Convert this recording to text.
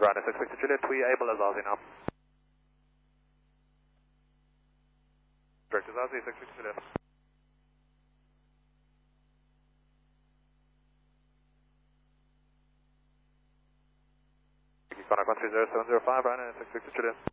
Ryanair 6 Victor Juliet, we able as Aussie now. Direct as Aussie, 6 Victor Juliet. Contact 130705, Ryanair 6 Victor Juliet.